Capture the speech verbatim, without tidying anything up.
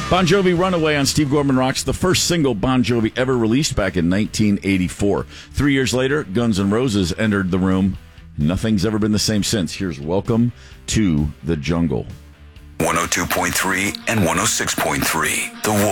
Bon Jovi, Runaway on Steve Gorman Rocks, the first single Bon Jovi ever released back in nineteen eighty-four. Three years later, Guns N' Roses entered the room. Nothing's ever been the same since. Here's Welcome to the Jungle. one oh two point three and one oh six point three. The